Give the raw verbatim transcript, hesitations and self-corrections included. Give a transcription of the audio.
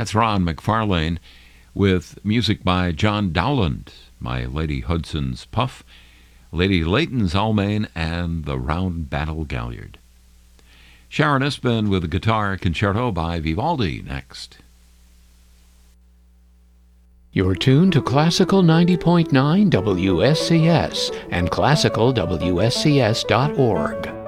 That's Ron McFarlane with music by John Dowland, My Lady Hudson's Puff, Lady Leighton's Almain, and the Round Battle Galliard. Sharon Espen with a guitar concerto by Vivaldi next. You're tuned to Classical ninety point nine W S C S and classical W S C S dot org.